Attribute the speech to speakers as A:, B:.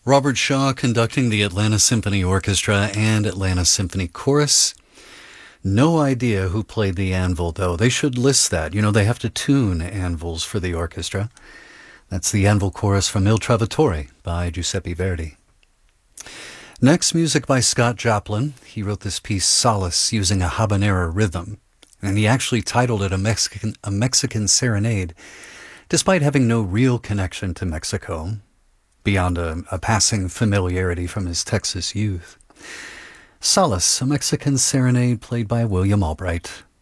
A: Robert Shaw conducting the Atlanta Symphony Orchestra and Atlanta Symphony Chorus. No idea who played the anvil, though. They should list that. You know, they have to tune anvils for the orchestra. That's the Anvil Chorus from Il Trovatore by Giuseppe Verdi. Next, music by Scott Joplin. He wrote this piece, Solace, using a habanera rhythm. And he actually titled it a Mexican Serenade, despite having no real connection to Mexico, beyond a passing familiarity from his Texas youth. Solace, a Mexican Serenade played by William Albright.